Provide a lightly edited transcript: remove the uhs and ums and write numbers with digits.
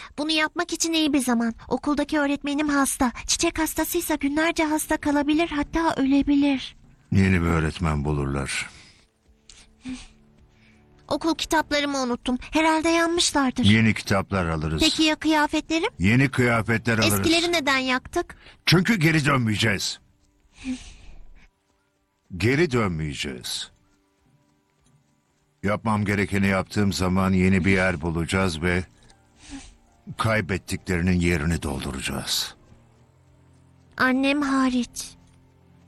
Bunu yapmak için iyi bir zaman. Okuldaki öğretmenim hasta. Çiçek hastasıysa günlerce hasta kalabilir, hatta ölebilir. Yeni bir öğretmen bulurlar. Okul kitaplarımı unuttum. Herhalde yanmışlardır. Yeni kitaplar alırız. Peki ya kıyafetlerim? Yeni kıyafetler alırız. Eskileri neden yaktık? Çünkü geri dönmeyeceğiz. Geri dönmeyeceğiz. Yapmam gerekeni yaptığım zaman yeni bir yer bulacağız ve kaybettiklerinin yerini dolduracağız. Annem hariç.